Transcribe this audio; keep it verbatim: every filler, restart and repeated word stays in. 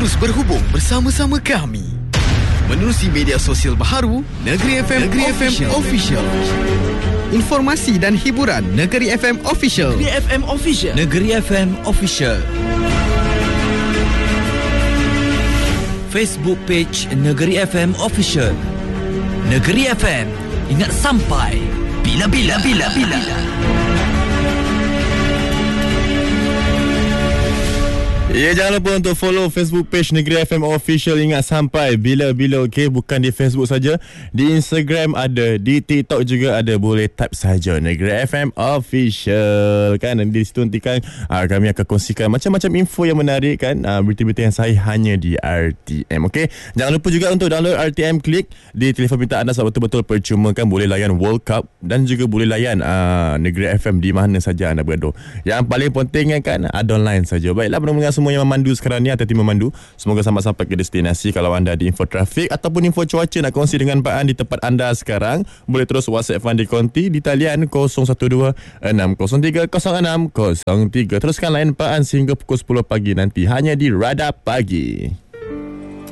Terus berhubung bersama-sama kami menerusi media sosial baharu Negeri F M, Negeri F M Official. Informasi dan hiburan Negeri F M Official. Negeri F M Official. Negeri F M Official. Facebook page Negeri F M Official. Negeri F M, ingat sampai bila-bila bila-bila. Ya, jangan lupa untuk follow Facebook page Negeri F M Official. Ingat sampai bila-bila, okey. Bukan di Facebook saja, di Instagram ada, di TikTok juga ada. Boleh type saja Negeri F M Official kan. Dan di situ nanti kan uh, kami akan kongsikan macam-macam info yang menarik kan, uh, berita-berita yang sahih hanya di R T M. Okey. Jangan lupa juga untuk download R T M Click di telefon pintar anda sebab betul-betul percuma kan. Boleh layan World Cup dan juga boleh layan uh, Negeri F M di mana saja anda berada. Yang paling penting kan, ada online saja. Baiklah pendengar semua yang memandu sekarang ni, hati-hati memandu. Semoga selamat sampai ke destinasi. Kalau anda ada info trafik ataupun info cuaca nak kongsi dengan Pak An di tempat anda sekarang, boleh terus WhatsApp Fan di konti di talian kosong satu dua enam kosong tiga kosong enam kosong tiga. Teruskan layan Pak An sehingga pukul sepuluh pagi nanti hanya di Radar Pagi.